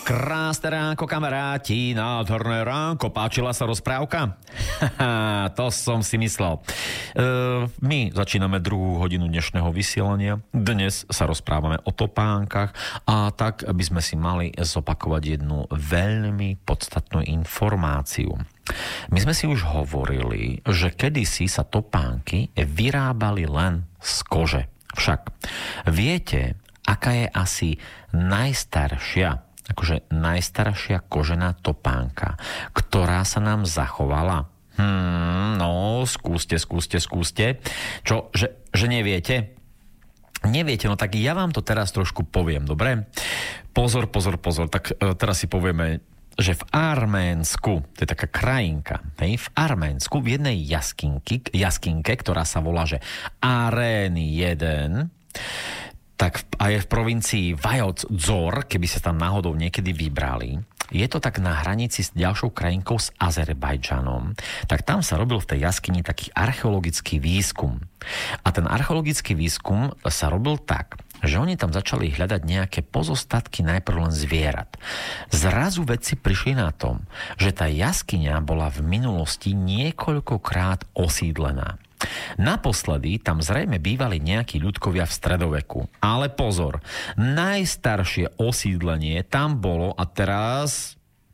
Krásne ránko, kamaráti, nádherné ránko. Páčila sa rozprávka? To som si myslel. My začíname 2. hodinu dnešného vysielania. Dnes sa rozprávame o topánkach a tak by sme si mali zopakovať jednu veľmi podstatnú informáciu. My sme si už hovorili, že kedysi sa topánky vyrábali len z kože. Však viete, aká je asi najstaršia kožená topánka, ktorá sa nám zachovala? No, skúste. Čo, že neviete? Neviete, no tak ja vám to teraz trošku poviem, dobre? Pozor. Tak teraz si povieme, že v Arménsku, to je taká krajinka, v Arménsku v jednej jaskinke, ktorá sa volá, že Arény 1, tak a je v provincii Vajot Dzor, keby sa tam náhodou niekedy vybrali, je to tak na hranici s ďalšou krajinkou, s Azerbajdžanom, tak tam sa robil v tej jaskyni taký archeologický výskum. A ten archeologický výskum sa robil tak, že oni tam začali hľadať nejaké pozostatky najprv len zvierat. Zrazu vedci prišli na tom, že tá jaskyňa bola v minulosti niekoľkokrát osídlená. Naposledy tam zrejme bývali nejakí ľudkovia v stredoveku. Ale pozor, najstaršie osídlenie tam bolo a teraz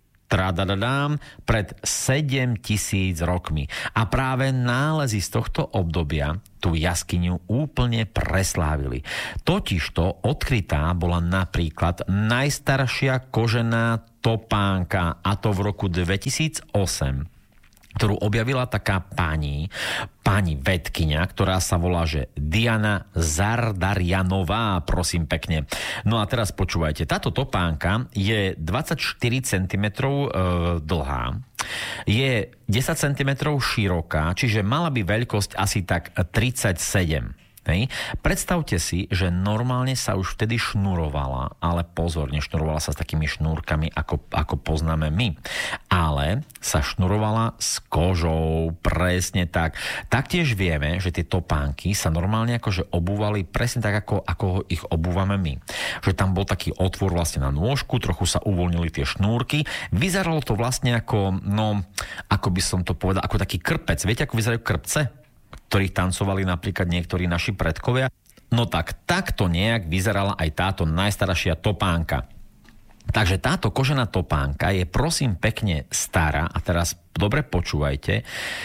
pred 7 000 rokmi. A práve nálezy z tohto obdobia tú jaskyňu úplne preslávili. Totižto odkrytá bola napríklad najstaršia kožená topánka, a to v roku 2008, ktorú objavila taká pani vedkyňa, ktorá sa volá, že Diana Zardarjanová, prosím pekne. No a teraz počúvajte, táto topánka je 24 cm dlhá, je 10 cm široká, čiže mala by veľkosť asi tak 37. Hej. Predstavte si, že normálne sa už vtedy šnurovala, ale pozor, nešnurovala sa s takými šnúrkami, ako poznáme my, ale sa šnurovala s kožou, presne tak. Taktiež vieme, že tie topánky sa normálne akože obúvali presne tak, ako ich obúvame my. Že tam bol taký otvor vlastne na nôžku, trochu sa uvoľnili tie šnúrky, vyzeralo to vlastne ako, ako by som to povedal, ako taký krpec. Viete, ako vyzerajú krpce, ktorých tancovali napríklad niektorí naši predkovia? No tak takto nejak vyzerala aj táto najstaršia topánka. Takže táto kožená topánka je prosím pekne stará, a teraz dobre počúvajte,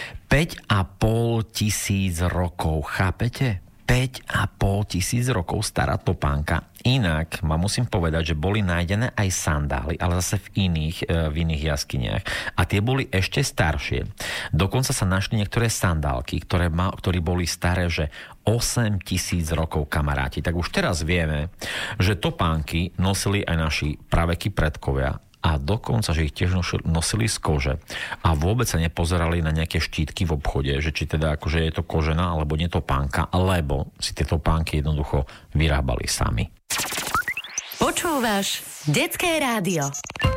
5 500 rokov, chápete? 5 500 rokov stará topánka. Inak ma musím povedať, že boli nájdené aj sandály, ale zase v iných jaskyniach. A tie boli ešte staršie. Dokonca sa našli niektoré sandálky, ktorí boli staré, že 8 000 rokov, kamaráti. Tak už teraz vieme, že topánky nosili aj naši pravekí predkovia, a dokonca, že ich tiež nosili z kože. A vôbec sa nepozerali na nejaké štítky v obchode, že či teda akože je to kožená alebo nie topánka, lebo si tie topánky jednoducho vyrábali sami. Počúvaš Detské rádio.